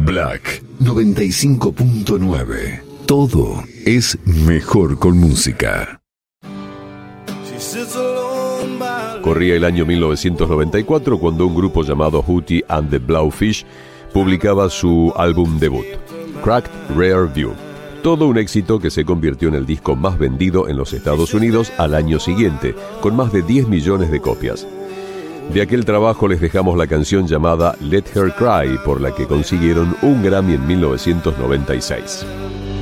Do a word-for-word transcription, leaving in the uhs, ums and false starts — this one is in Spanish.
Black noventa y cinco punto nueve. Todo es mejor con música. Corría el año mil novecientos noventa y cuatro cuando un grupo llamado Hootie and the Blowfish publicaba su álbum debut, Cracked Rear View. Todo un éxito que se convirtió en el disco más vendido en los Estados Unidos al año siguiente, con más de diez millones de copias. De aquel trabajo les dejamos la canción llamada Let Her Cry, por la que consiguieron un Grammy en mil novecientos noventa y seis.